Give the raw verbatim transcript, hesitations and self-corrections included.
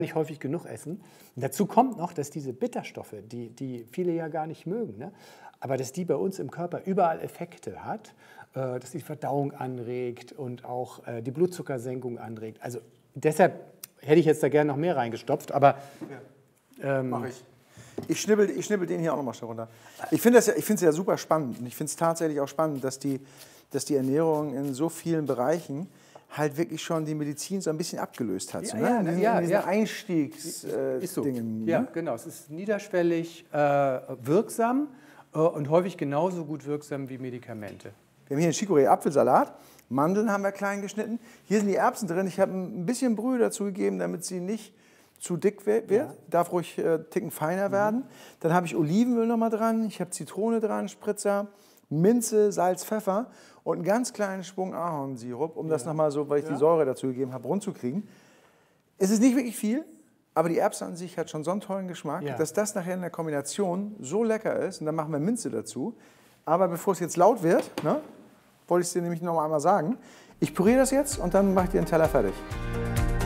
nicht häufig genug essen. Und dazu kommt noch, dass diese Bitterstoffe, die, die viele ja gar nicht mögen, ne? Aber dass die bei uns im Körper überall Effekte hat, äh, dass die Verdauung anregt und auch äh, die Blutzuckersenkung anregt. Also deshalb hätte ich jetzt da gerne noch mehr reingestopft, aber... Ja, ähm, mach ich. Ich schnibbel, ich schnibbel den hier auch nochmal schnell runter. Ich finde es ja, ich ja super spannend und ich finde es tatsächlich auch spannend, dass die, dass die Ernährung in so vielen Bereichen halt wirklich schon die Medizin so ein bisschen abgelöst hat. Ja, so, ja, ne? in diesen, ja, in diesen ja. Einstiegsdingen. Äh, Ist so. Dingen, Ja, ne? genau. Es ist niederschwellig äh, wirksam äh, und häufig genauso gut wirksam wie Medikamente. Wir haben hier einen Chicorée-Apfelsalat. Mandeln haben wir klein geschnitten. Hier sind die Erbsen drin. Ich habe ein bisschen Brühe dazu gegeben, damit sie nicht zu dick wird. Ja. Darf ruhig äh, ticken feiner mhm. werden. Dann habe ich Olivenöl noch mal dran. Ich habe Zitrone dran, Spritzer, Minze, Salz, Pfeffer und einen ganz kleinen Schwung Ahornsirup, um ja. das noch mal so, weil ich ja. die Säure dazu gegeben habe, rund zu kriegen. Es ist nicht wirklich viel, aber die Erbse an sich hat schon so einen tollen Geschmack, ja. dass das nachher in der Kombination so lecker ist. Und dann machen wir Minze dazu. Aber bevor es jetzt laut wird, ne, wollte ich es dir nämlich noch mal einmal sagen. Ich püriere das jetzt und dann mache ich dir einen Teller fertig.